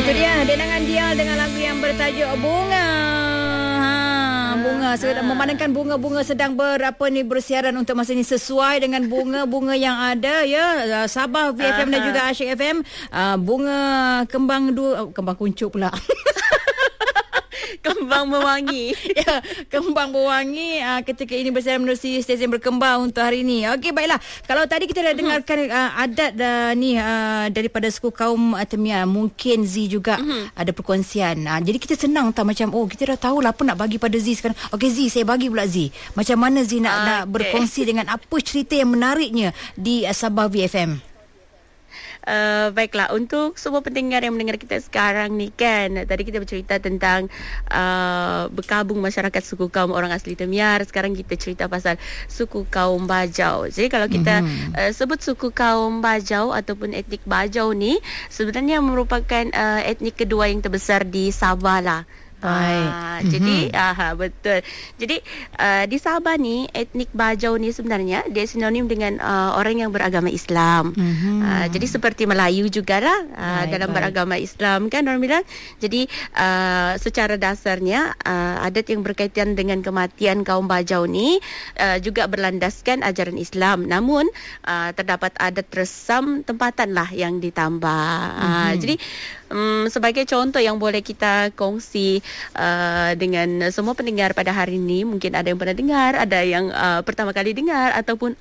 Itu dia denangan dia dengan lagu yang bertajuk Bunga. Bunga memandangkan bunga-bunga sedang bersiaran untuk masa ini sesuai dengan bunga-bunga yang ada ya. Sabah VFM dan juga Asyik FM. Bunga kembang kuncup pula. Kembang berwangi. Ya, kembang berwangi ketika ini bersiaran menerusi stesen berkembang untuk hari ini. Okey, baiklah. Kalau tadi kita dah dengarkan adat daripada suku kaum Temiar, mungkin Z juga ada perkongsian. Jadi kita senang tak macam kita dah tahulah apa nak bagi pada Z sekarang. Okey Z, saya bagi pula Z. Macam mana Z nak berkongsi dengan apa cerita yang menariknya di Sabah VFM? Baiklah, untuk semua pendengar yang mendengar kita sekarang ni kan, tadi kita bercerita tentang berkabung masyarakat suku kaum orang asli Temiar. Sekarang kita cerita pasal suku kaum Bajau. Jadi kalau kita sebut suku kaum Bajau ataupun etnik Bajau ni, sebenarnya merupakan etnik kedua yang terbesar di Sabah lah. Jadi betul. Jadi di Sabah ni etnik Bajau ni sebenarnya dia sinonim dengan orang yang beragama Islam. Jadi seperti Melayu jugalah dalam beragama Islam kan orang bilang. Jadi secara dasarnya adat yang berkaitan dengan kematian kaum Bajau ni juga berlandaskan ajaran Islam. Namun terdapat adat resam tempatan lah yang ditambah. Jadi sebagai contoh yang boleh kita kongsi dengan semua pendengar pada hari ini, mungkin ada yang pernah dengar, ada yang pertama kali dengar ataupun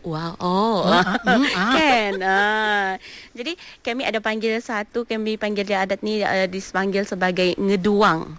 kan. Jadi kami ada panggil kami panggil dia adat ni dipanggil sebagai ngeduang.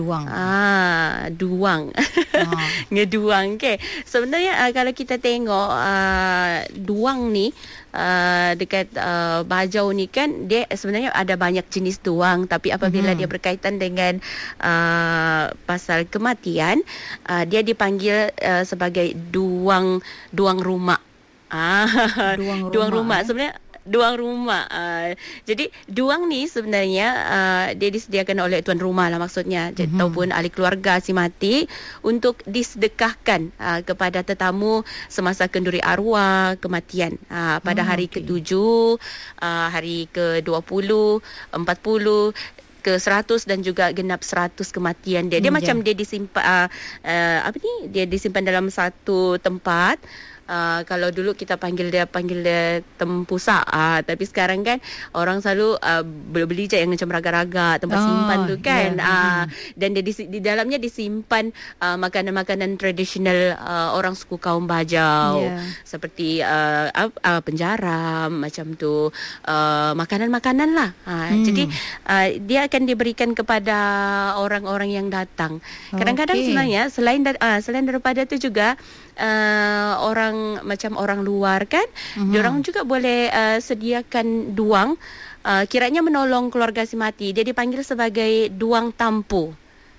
Duang. Ngeduang. Okay. Sebenarnya kalau kita tengok duang ni dekat Bajau ni kan, dia sebenarnya ada banyak jenis duang, tapi apabila dia berkaitan dengan pasal kematian, dia dipanggil sebagai duang rumah. Duang rumah. Sebenarnya duang rumah. Jadi duang ni sebenarnya dia disediakan oleh tuan rumah lah maksudnya, ataupun ahli keluarga si mati untuk disedekahkan kepada tetamu semasa kenduri arwah kematian pada hari ke-7, hari ke-20, 40, ke-100 dan juga genap 100 kematian dia. Dia macam dia disimpan dia disimpan dalam satu tempat. Kalau dulu kita panggil dia tempusa, tapi sekarang kan orang selalu beli je yang macam raga-raga tempat simpan tu kan. Dan dia di dalamnya disimpan makanan-makanan tradisional orang suku kaum Bajau, seperti penjaram macam tu, makanan-makanan lah. Jadi dia akan diberikan kepada orang-orang yang datang. Kadang-kadang sebenarnya selain daripada tu juga orang macam orang luar kan, diorang juga boleh sediakan duang kiranya menolong keluarga si mati. Dia dipanggil sebagai duang tampu.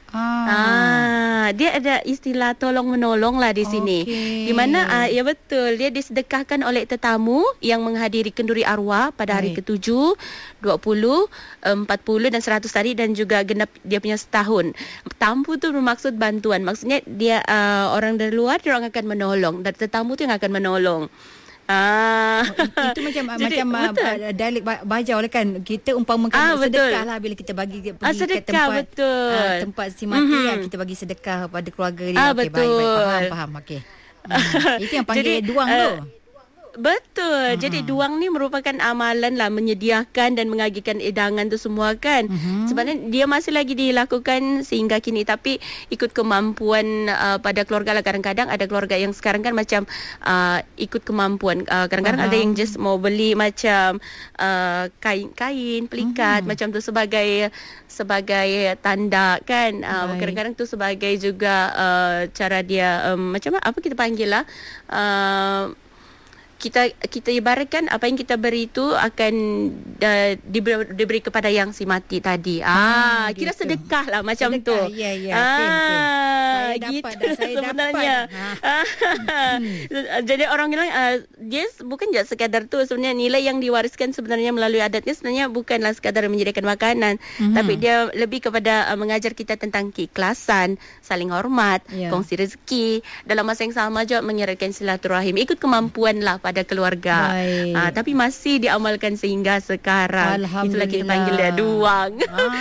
Dia ada istilah tolong menolong lah di sini. Di mana ya betul, dia disedekahkan oleh tetamu yang menghadiri kenduri arwah pada hari ke-7, 20, 40 dan 100 tadi, dan juga genap dia punya setahun. Tampu tu bermaksud bantuan. Maksudnya dia orang dari luar dia orang akan menolong, dan tetamu tu yang akan menolong. Itu macam dialek Bajau lah kan. Kita umpamakan sedekah lah bila kita bagi pergi ke tempat tempat si mati, kita bagi sedekah pada keluarga dia. Baik, faham. Okey. Itu yang panggil duang tu. Betul. Jadi duang ni merupakan amalan lah, menyediakan dan mengagihkan edangan tu semua kan. Sebenarnya dia masih lagi dilakukan sehingga kini, tapi ikut kemampuan pada keluarga lah. Kadang-kadang ada keluarga yang sekarang kan macam ikut kemampuan. Kadang-kadang ada yang just mau beli macam kain pelikat macam tu sebagai tanda kan. Kadang-kadang tu sebagai juga cara dia macam apa kita panggil lah, kita ibaratkan apa yang kita beri itu akan diberi kepada yang si mati tadi. Kira gitu. Sedekah lah macam sedekah, tu. Ya. Saya dapat sebenarnya. Jadi orang bilang dia bukan je sekadar tu, sebenarnya nilai yang diwariskan sebenarnya melalui adatnya sebenarnya bukanlah sekadar menyediakan makanan, tapi dia lebih kepada mengajar kita tentang keikhlasan, saling hormat, kongsi rezeki, dalam masa yang sama juga mengeratkan silaturahim, ikut kemampuan lah kepada keluarga. Tapi masih diamalkan sehingga sekarang. Itulah kita panggil dia duang.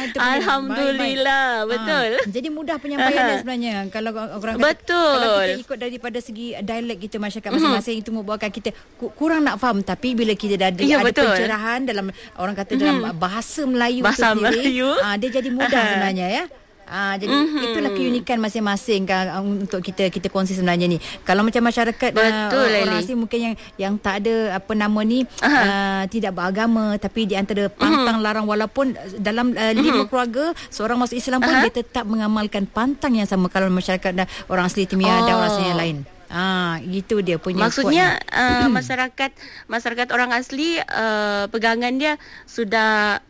Alhamdulillah. Betul. Jadi mudah penyampaiannya sebenarnya. Kalau orang kata, betul. Kalau kita ikut daripada segi dialek kita masyarakat masing-masing itu membuatkan kita kurang nak faham, tapi bila kita dah ada pencerahan dalam orang kata dalam bahasa Melayu sendiri, dia jadi mudah sebenarnya ya. Jadi itulah keunikan masing-masing untuk kita kongsi sebenarnya ni. Kalau macam masyarakat orang asing mungkin yang tak ada apa nama ni tidak beragama, tapi di antara pantang larang, walaupun dalam 5 keluarga seorang masuk Islam pun dia tetap mengamalkan pantang yang sama kalau masyarakat orang asli Timia dan orang asli yang lain. Gitu dia punya. Maksudnya masyarakat orang asli pegangan dia sudah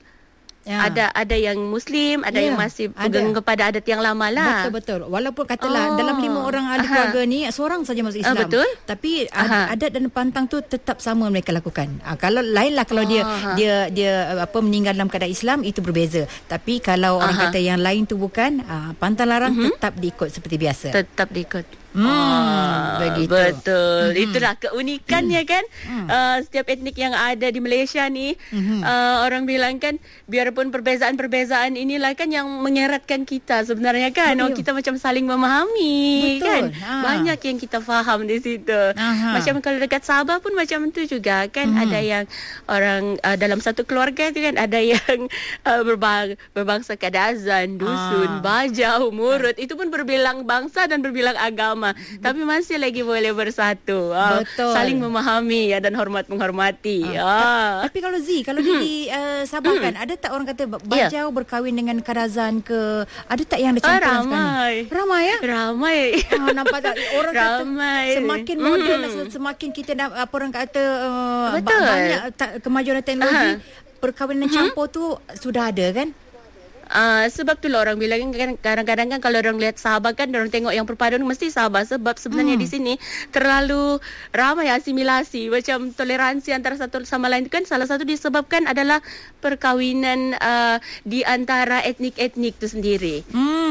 ada yang Muslim, ada yang masih pegang kepada adat yang lama lah. Betul. Walaupun katalah dalam 5 orang ahli keluarga ni seorang saja masuk Islam. Betul. Tapi adat dan pantang tu tetap sama mereka lakukan. Kalau lainlah kalau dia meninggal dalam keadaan Islam itu berbeza. Tapi kalau orang kata yang lain tu bukan, pantang larang tetap diikut seperti biasa. Tetap diikut. Begitu. Betul. Itulah keunikannya kan. Setiap etnik yang ada di Malaysia ni, orang bilang kan, biarpun perbezaan-perbezaan inilah kan yang mengeratkan kita sebenarnya kan. Kita macam saling memahami. Betul. Kan. Banyak yang kita faham di situ. Macam kalau dekat Sabah pun macam tu juga kan. Ada yang orang dalam satu keluarga tu kan, ada yang berbangsa Kadazan, Dusun, Bajau, Murut. Itu pun berbilang bangsa dan berbilang agama. Tapi masih lagi boleh bersatu. Saling memahami dan hormat menghormati. Tapi kalau kalau di Sabah kan, ada tak orang kata Bajau berkahwin dengan Kadazan ke? Ada tak yang ada campuran sekarang? Ramai ya? Ramai. Nampak tak? Orang kata semakin moden, semakin kita orang kata banyak kemajuan teknologi, perkahwinan campur tu sudah ada kan? Sebab tu lah orang bilang kan, kadang-kadang kan kalau orang lihat Sabah kan, orang tengok yang perpaduan mesti Sabah. Sebab sebenarnya di sini terlalu ramai asimilasi, macam toleransi antara satu sama lain kan. Salah satu disebabkan adalah perkahwinan di antara etnik-etnik tu sendiri.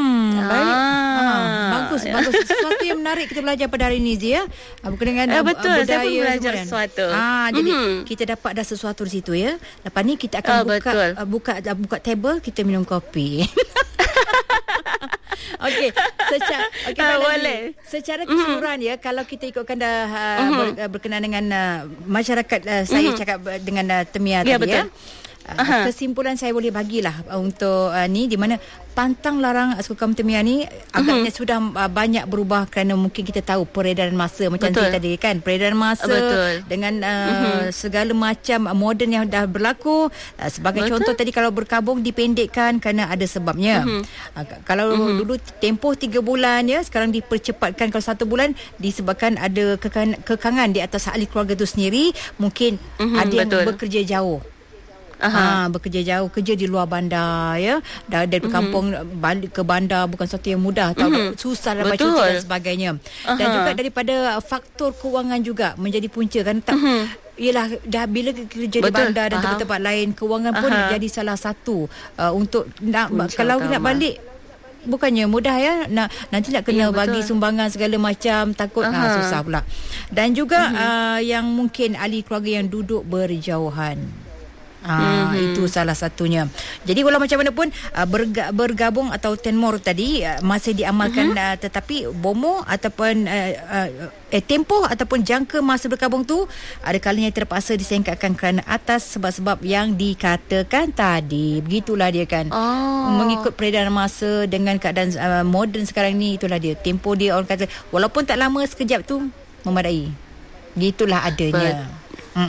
Bagus. Sesuatu yang menarik kita belajar pada hari ini, Zia. Berkenaan dengan betul, budaya. saya pun belajar sesuatu. Jadi kita dapat dah sesuatu di situ ya. Lepas ni kita akan buka table, kita minum kopi. Okey, boleh. Secara keseluruhan ya, kalau kita ikutkan dah berkenaan dengan masyarakat, saya cakap dengan Temia tadi betul. Kesimpulan saya boleh bagilah untuk ni, di mana pantang larang suku kaum Temia ni agaknya sudah banyak berubah kerana mungkin kita tahu peredaran masa macam saya tadi kan, peredaran masa dengan segala macam moden yang dah berlaku. Sebagai contoh tadi, kalau berkabung dipendekkan kerana ada sebabnya. Kalau dulu tempoh 3 bulan ya, sekarang dipercepatkan kalau 1 bulan disebabkan ada kekangan di atas ahli keluarga tu sendiri. Mungkin ada yang bekerja jauh. Bekerja jauh, kerja di luar bandar ya, dari kampung balik ke bandar bukan sesuatu yang mudah, susah dapat cuti dan sebagainya. Dan juga daripada faktor kewangan juga menjadi punca kan. Yelah, dah bila kerja di bandar dan tempat-tempat lain, kewangan pun jadi salah satu untuk kalau nak balik. Bukannya mudah ya, nanti nak kena bagi sumbangan segala macam, takut susah pula. Dan juga yang mungkin ahli keluarga yang duduk berjauhan. Itu salah satunya. Jadi walau macam mana pun bergabung atau tenmor tadi masih diamalkan, tetapi bomo ataupun tempoh ataupun jangka masa berkabung tu ada kalanya terpaksa disingkatkan kerana atas sebab-sebab yang dikatakan tadi. Begitulah dia kan. Mengikut peredaran masa dengan keadaan moden sekarang ni, itulah dia. Tempoh dia orang kata walaupun tak lama, sekejap tu memadai. Gitulah adanya.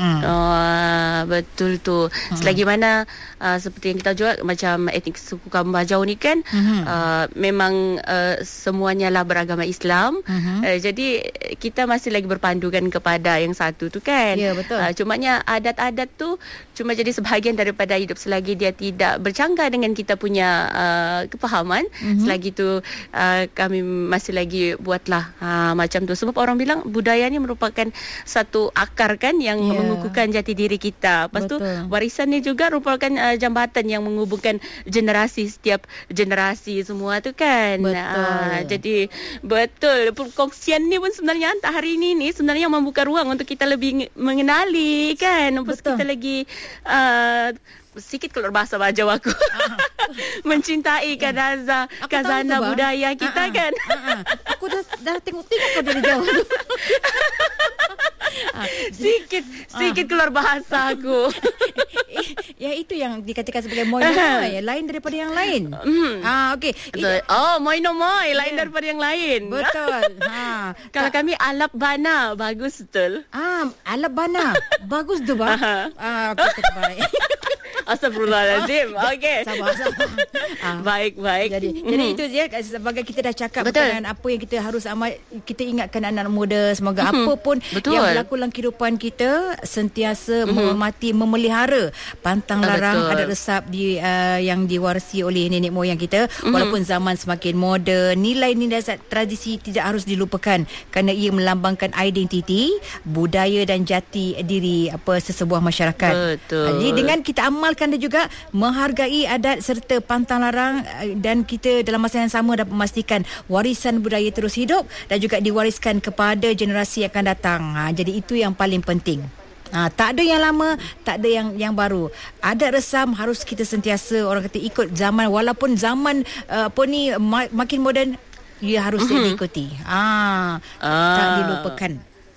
Betul tu. Selagi mana seperti yang kita juga macam etnik suku kaum Bajau ni kan, memang semuanya lah beragama Islam. Jadi kita masih lagi berpandukan kepada yang satu tu kan. Ya, betul. Cumanya adat-adat tu cuma jadi sebahagian daripada hidup selagi dia tidak bercanggah dengan kita punya kefahaman. Selagi tu kami masih lagi buatlah macam tu. Sebab orang bilang budaya ni merupakan satu akar kan yang mengukuhkan jati diri kita. Lepas tu warisan ni juga merupakan jambatan yang menghubungkan generasi, setiap generasi semua tu kan. Jadi betul, perkongsian ni pun sebenarnya hari ini sebenarnya membuka ruang untuk kita lebih mengenali kan. Lepas kita lagi sikit keluar bahasa bajau aku. Mencintai kazana budaya kita kan. Aku dah tengok-tengok kau dari jauh. Sikit keluar bahasa aku. Ya, itu yang dikatakan sebagai moino lain daripada yang lain. Okey. Moino lain daripada yang lain. Betul. Kalau kami alap bana, bagus betul. Alap bana. Bagus tu bah. Okey, terbaik. Astagfirullahalazim. Okey. Sabar. Baik. Jadi itu dia, sebagai kita dah cakap dengan apa yang kita harus kita ingatkan anak muda, semoga apa pun yang berlaku dalam kehidupan kita sentiasa menghormati, memelihara pantang larang adat resap yang diwarisi oleh nenek moyang kita. Walaupun zaman semakin moden, nilai-nilai tradisi tidak harus dilupakan kerana ia melambangkan identiti, budaya dan jati diri sesebuah masyarakat. Jadi dengan kita amalkan dan juga menghargai adat serta pantang larang, dan kita dalam masa yang sama dapat memastikan warisan budaya terus hidup dan juga diwariskan kepada generasi yang akan datang. Jadi itu yang paling penting. Tak ada yang lama, tak ada yang baru. Adat resam harus kita sentiasa orang kata ikut zaman, walaupun zaman makin moden, ia harus diikuti. Tak dilupakan.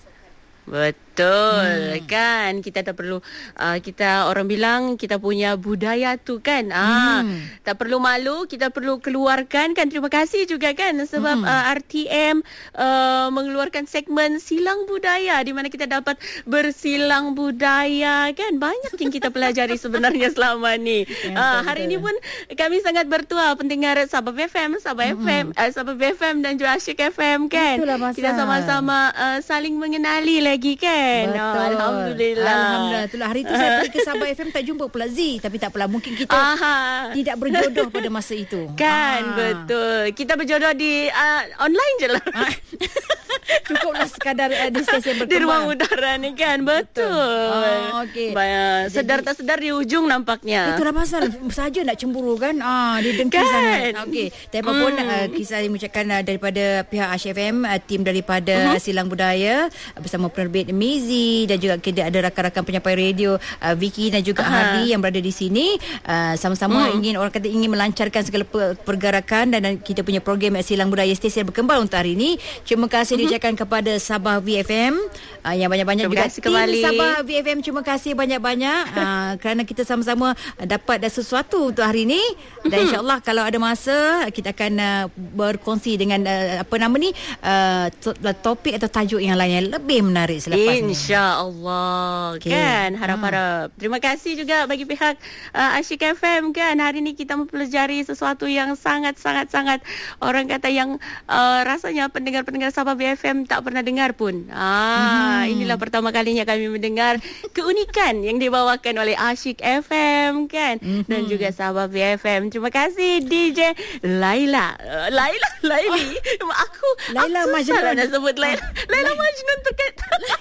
Betul kan, kita tak perlu kita orang bilang kita punya budaya tu kan, tak perlu malu, kita perlu keluarkan kan. Terima kasih juga kan sebab RTM mengeluarkan segmen silang budaya di mana kita dapat bersilang budaya kan. Banyak yang kita pelajari sebenarnya selama ni. Hari ini pun kami sangat bertuah pendengar Sabah FM dan juga Asyik FM kan. Kita sama-sama saling mengenali lagi kan. Alhamdulillah. Itulah hari tu saya pergi ke Sabah FM, tak jumpa pula Z. Tapi tak apalah, mungkin kita tidak berjodoh pada masa itu. Kan, betul. Kita berjodoh di online je lah. Cukuplah sekadar di stesen berkembang. Di ruang udara ni kan, betul. Okey. Sedar tak sedar di ujung nampaknya. Itulah pasal saja nak cemburu kan. Dia dengki sangat. Okey. Tapi apapun kisah yang mengucapkan daripada pihak Asyik FM, tim daripada Silang Budaya bersama penerbit Mizi, dan juga kita ada rakan-rakan penyampai radio Vicky dan juga Hardy yang berada di sini. Sama-sama ingin melancarkan segala pergerakan dan kita punya program Silang Budaya Stesen Berkembang untuk hari ini. Terima kasih diucapkan kepada Sabah VFM yang banyak-banyak, juga tim kembali. Sabah VFM, terima kasih banyak-banyak kerana kita sama-sama dapat sesuatu untuk hari ini. Dan insyaAllah kalau ada masa kita akan berkongsi dengan topik atau tajuk yang lain yang lebih menarik selepas ini. InsyaAllah kan, harap-harap. Terima kasih juga bagi pihak Asyik FM kan. Hari ini kita mempelajari sesuatu yang sangat-sangat orang kata yang rasanya pendengar-pendengar Sabah BFM tak pernah dengar pun. Inilah pertama kalinya kami mendengar keunikan yang dibawakan oleh Asyik FM kan, dan juga Sabah BFM. Terima kasih DJ Laila. Laili. Aku Majnun nak sebut Laila Majnun terkait.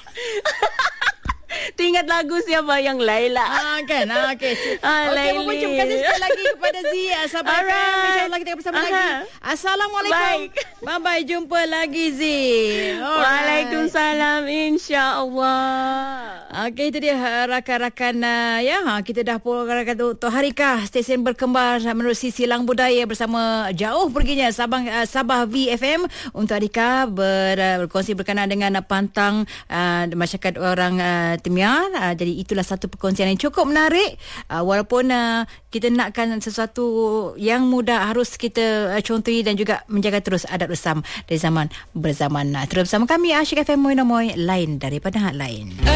Teringat lagu siapa yang Laila kan. Okey, terima kasih sekali lagi kepada Zia Sabah FM. InsyaAllah kita bersama lagi. Assalamualaikum. Bye-bye, jumpa lagi Zia. Waalaikumsalam, insyaAllah. Okey, itu dia rakan-rakan kita dah pulangkan untuk Harikah Stesen Berkembang menerusi Silang Budaya bersama jauh perginya Sabah VFM untuk Harikah berkongsi berkenaan dengan pantang masyarakat orang Temiar. Jadi itulah satu perkongsian yang cukup menarik. Walaupun kita nakkan sesuatu yang mudah, harus kita contohi dan juga menjaga terus adat resam dari zaman berzaman. Terus bersama kami Asyik FM, Moy lain daripada hak lain.